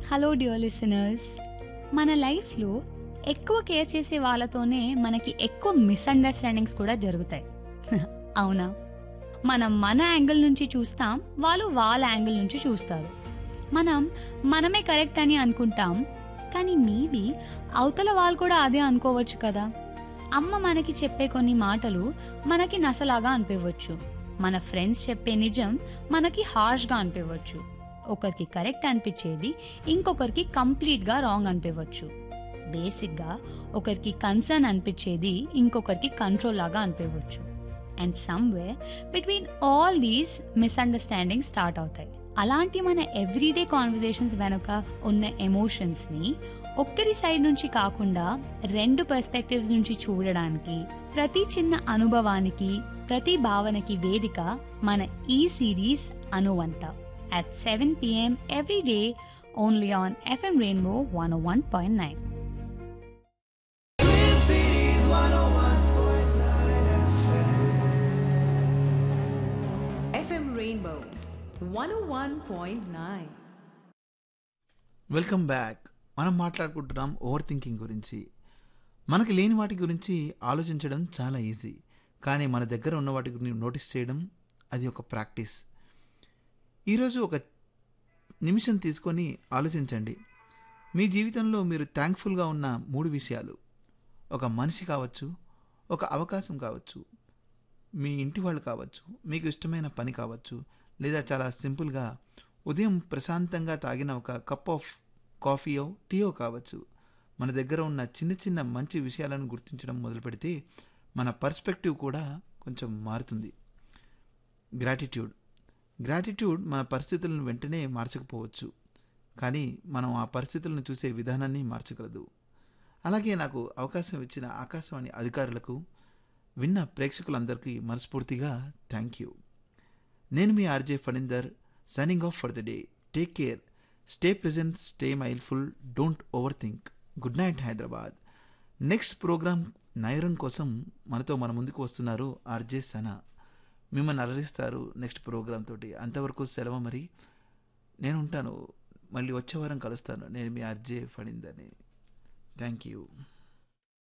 Hello dear listeners. మన లైఫ్లో ఎక్కువ కేర్ చేసే వాళ్ళతోనే మనకి ఎక్కువ మిస్అండర్స్టాండింగ్స్ కూడా జరుగుతాయి. అవునా? మనం మన యాంగిల్ నుంచి చూస్తాం, వాళ్ళు వాళ్ళ యాంగిల్ నుంచి చూస్తారు. మనం మనమే కరెక్ట్ అని అనుకుంటాం, కానీ మేబీ అవతల వాళ్ళు కూడా అదే అనుకోవచ్చు కదా. అమ్మ మనకి చెప్పే కొన్ని మాటలు మనకి నసలాగా అనిపించవచ్చు. మన ఫ్రెండ్స్ చెప్పే నిజం మనకి హార్ష్గా అనిపించవచ్చు. ఒకరికి కరెక్ట్ అనిపించేది ఇంకొకరికి కంప్లీట్గా రాంగ్ అనిపించవచ్చు. బేసిక్గా ఒకరికి కన్సర్న్ అనిపించేది ఇంకొకరికి కంట్రోల్ లాగా అనిపించవచ్చు. And somewhere between all these misunderstanding start అవుతాయి. అలాంటి మన ఎవ్రీడే కాన్వర్జేషన్స్ వెనుక ఉన్న ఎమోషన్స్ని ఒక్కరి సైడ్ నుంచి కాకుండా రెండు పర్స్పెక్టివ్స్ నుంచి చూడడానికి, ప్రతి చిన్న అనుభవానికి, ప్రతి భావనకి వేదిక మన ఈ series అనువంత at 7 p.m. every day only on FM Rainbow 101.9. FM Rainbow 101.9. Welcome back. మనం మాట్లాడుకుంటున్నాం ఓవర్ థింకింగ్ గురించి. మనకి లేని వాటి గురించి ఆలోచించడం చాలా ఈజీ, కానీ మన దగ్గర ఉన్న వాటి గురించి నోటీస్ చేయడం అది ఒక ప్రాక్టీస్. ఈరోజు ఒక నిమిషం తీసుకొని ఆలోచించండి. మీ జీవితంలో మీరు థ్యాంక్ఫుల్గా ఉన్న 3 విషయాలు. ఒక మనిషి కావచ్చు, ఒక అవకాశం కావచ్చు, మీ ఇంటి వాళ్ళు కావచ్చు, మీకు ఇష్టమైన పని కావచ్చు, లేదా చాలా సింపుల్గా ఉదయం ప్రశాంతంగా తాగిన ఒక కప్ ఆఫ్ కాఫీయో టీయో కావచ్చు. మన దగ్గర ఉన్న చిన్న చిన్న మంచి విషయాలను గుర్తించడం మొదలు పెడితే మన పర్స్పెక్టివ్ కూడా కొంచెం మారుతుంది. గ్రాటిట్యూడ్ మన పరిస్థితులను వెంటనే మార్చకపోవచ్చు, కానీ మనం ఆ పరిస్థితులను చూసే విధానాన్ని మార్చగలదు. అలాగే నాకు అవకాశం ఇచ్చిన ఆకాశవాణి అధికారులకు, విన్న ప్రేక్షకులందరికీ మనస్ఫూర్తిగా థ్యాంక్ యూ. నేను మీ RJ Phanindar, signing off for the day. Take care, stay present, stay మైల్ఫుల్, don't over think. Good night Hyderabad. Next programme నైరన్ కోసం మన ముందుకు వస్తున్నారు ఆర్జే సనా. మిమ్మల్ని అలరిస్తారు నెక్స్ట్ ప్రోగ్రామ్ తోటి. అంతవరకు సెలవు. మరి నేను ఉంటాను, మళ్ళీ వచ్చే వారం కలుస్తాను. నేను మీ ఆర్జే ఫణీందర్ని. Thank you.